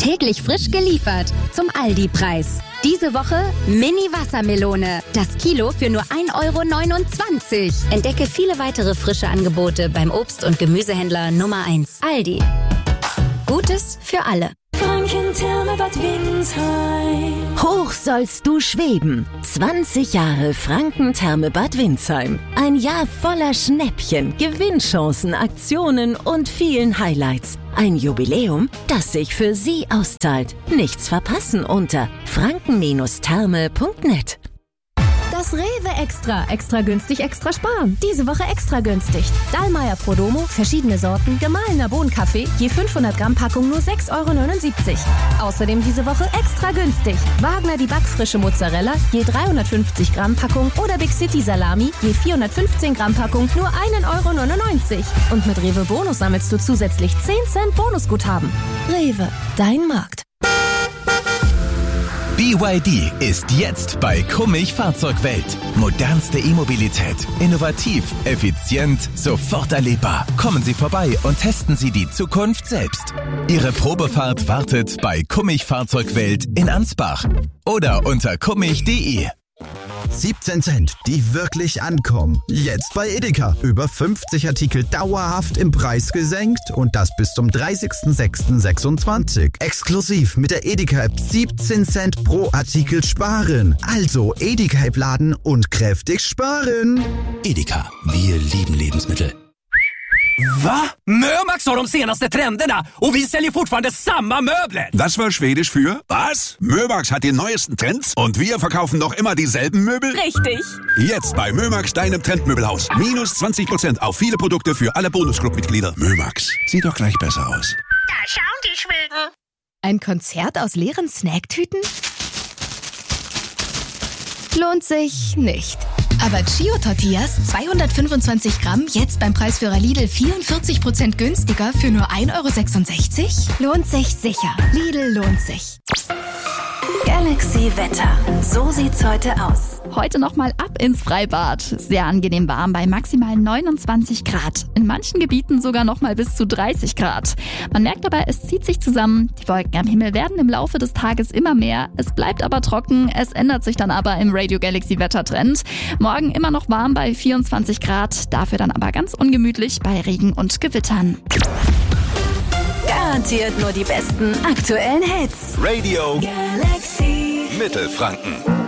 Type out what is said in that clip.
Täglich frisch geliefert zum Aldi-Preis. Diese Woche Mini-Wassermelone. Das Kilo für nur 1,29 €. Entdecke viele weitere frische Angebote beim Obst- und Gemüsehändler Nummer 1. Aldi. Gutes für alle. Franken-Therme Bad Windsheim. Hoch sollst du schweben. 20 Jahre Franken-Therme Bad Windsheim. Ein Jahr voller Schnäppchen, Gewinnchancen, Aktionen und vielen Highlights. Ein Jubiläum, das sich für Sie auszahlt. Nichts verpassen unter franken-therme.net. Das Rewe Extra. Extra günstig, extra sparen. Diese Woche extra günstig. Dallmayr Prodomo, verschiedene Sorten, gemahlener Bohnenkaffee, je 500 Gramm Packung nur 6,79 €. Außerdem diese Woche extra günstig. Wagner die backfrische Mozzarella, je 350 Gramm Packung oder Big City Salami, je 415 Gramm Packung nur 1,99 €. Und mit Rewe Bonus sammelst du zusätzlich 10 Cent Bonusguthaben. Rewe, dein Markt. BYD ist jetzt bei Kummich Fahrzeugwelt. Modernste E-Mobilität. Innovativ, effizient, sofort erlebbar. Kommen Sie vorbei und testen Sie die Zukunft selbst. Ihre Probefahrt wartet bei Kummich Fahrzeugwelt in Ansbach oder unter kummich.de. 17 Cent, die wirklich ankommen. Jetzt bei Edeka. Über 50 Artikel dauerhaft im Preis gesenkt und das bis zum 30.06.26. Exklusiv mit der Edeka-App 17 Cent pro Artikel sparen. Also Edeka-App laden und kräftig sparen. Edeka, wir lieben Lebensmittel. Va? Mömax har de senaste trenderna och vi säljer fortfarande samma möbler. Das war Schwedisch für was? Mömax hat die neuesten Trends und wir verkaufen noch immer dieselben Möbel? Richtig. Jetzt bei Mömax, deinem Trendmöbelhaus. Minus 20% auf viele Produkte für alle Bonusclub-Mitglieder. Mömax, sieht doch gleich besser aus. Da schauen die Schweden. Ein Konzert aus leeren Snacktüten? Lohnt sich nicht. Aber Chio-Tortillas, 225 Gramm, jetzt beim Preisführer Lidl 44% günstiger für nur 1,66 €? Lohnt sich sicher. Lidl lohnt sich. Galaxy Wetter. So sieht's heute aus. Heute nochmal ab ins Freibad. Sehr angenehm warm bei maximal 29 Grad. In manchen Gebieten sogar nochmal bis zu 30 Grad. Man merkt aber, es zieht sich zusammen. Die Wolken am Himmel werden im Laufe des Tages immer mehr. Es bleibt aber trocken. Es ändert sich dann aber im Radio Galaxy Wettertrend. Morgen immer noch warm bei 24 Grad. Dafür dann aber ganz ungemütlich bei Regen und Gewittern. Garantiert nur die besten aktuellen Hits. Radio Galaxy Mittelfranken.